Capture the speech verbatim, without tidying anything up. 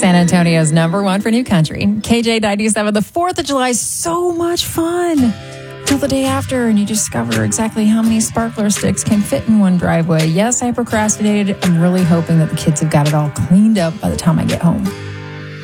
San Antonio's number one for new country. K J ninety-seven, the fourth of July is so much fun. Till the day after, and you discover exactly how many sparkler sticks can fit in one driveway. Yes, I procrastinated. I'm really hoping that the kids have got it all cleaned up by the time I get home.